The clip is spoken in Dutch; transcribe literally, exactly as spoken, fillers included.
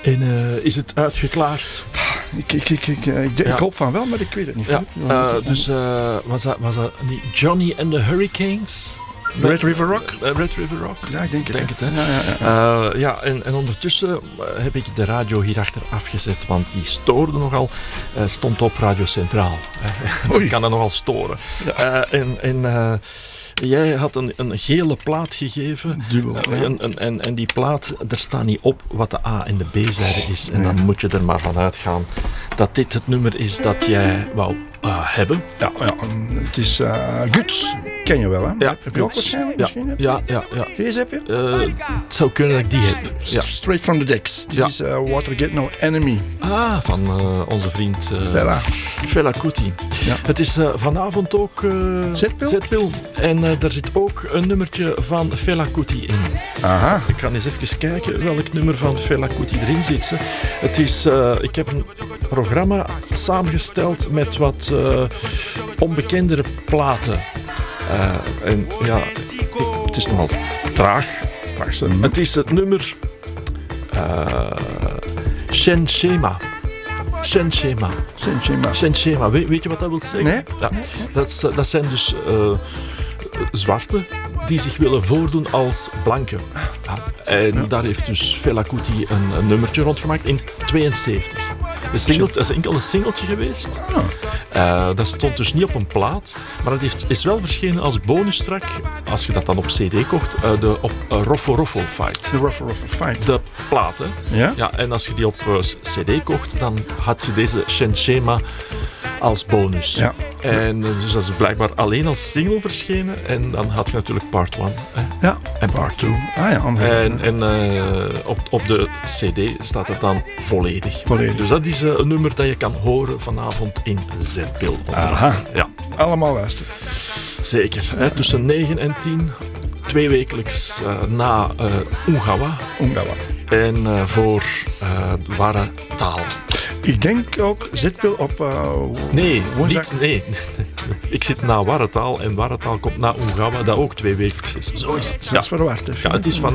En uh, is het uitgeklaard? Ik, ik, ik, ik, ik, ik ja. hoop van wel, maar ik weet het niet. Ja. Uh, dus uh, was, dat, was dat niet Johnny and the Hurricanes? Red River Rock? Uh, Red River Rock? Ja, ik denk het. Denk het hè? Ja, ja, ja. Uh, ja en, en ondertussen uh, heb ik de radio hierachter afgezet, want die stoorde nogal. Uh, stond op Radio Centraal. Ik kan dat nogal storen. Ja. Uh, en... en uh, Jij had een, een gele plaat gegeven. Dubbel, ja. en, en, en, en die plaat, er staat niet op wat de A- en de B-zijde is. En dan moet je er maar van uitgaan dat dit het nummer is dat jij wou uh, hebben. Ja, ja, het is uh, Guts. Ken je wel, hè? Ja, heb je ook waarschijnlijk? Ja, misschien? ja, ja, ja. Deze heb je? Uh, het zou kunnen dat ik die heb. Ja. Straight from the decks. Dit ja. is uh, Watergate No Enemy. Ah, van uh, onze vriend uh, Fela. Fela Kuti. Ja. Het is uh, vanavond ook uh, Zetpil. Zetpil. En uh, daar zit ook een nummertje van Fela Kuti in. Aha. Ik ga eens even kijken welk nummer van Fela Kuti erin zit. Hè. Het is, uh, ik heb een programma samengesteld met wat uh, onbekendere platen. Uh, en ja, ik, het is nogal traag. traag mm-hmm. Het is het nummer uh, Shen Shema. Shen Shema. Shen Shema. Shen Shema. We, weet je wat dat wil zeggen? Nee. Ja, dat, dat zijn dus uh, zwarte die zich willen voordoen als blanken. Ja, en ja. daar heeft dus Fela Kuti een, een nummertje rondgemaakt in tweeënzeventig. De single, dat is enkel een singeltje geweest. Oh. Uh, dat stond dus niet op een plaat, maar het heeft, is wel verschenen als bonustrack, als je dat dan op cd kocht, uh, de, op uh, Roffo Roffo Fight. De Roffo Roffo Fight. De plaat, hè? Ja? Ja, en als je die op uh, cd kocht, dan had je deze Shen Shema als bonus. Ja. En uh, dus dat is blijkbaar alleen als single verschenen. En dan had je natuurlijk part one. Ja. En part two. Ah ja, en en uh, op, op de cd staat het dan volledig. volledig. Dus dat is uh, een nummer dat je kan horen vanavond in Zetpil. Aha. Ja. Allemaal luisteren. Zeker. Ja. Hè, tussen negen en tien. Twee wekelijks uh, na uh, Ungawa. Ungawa. En uh, voor uh, ware taal. Ik denk ook Zetpil op uh, Nee, woensdag. niet, nee. Ik zit na Warretaal en Warretaal komt na Ungawa, dat ook twee wekelijks is. Zo is het. Dat is verwacht. Ja, het is van